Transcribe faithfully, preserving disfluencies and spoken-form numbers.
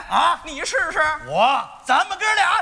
啊！ 你试试。 我，咱们哥俩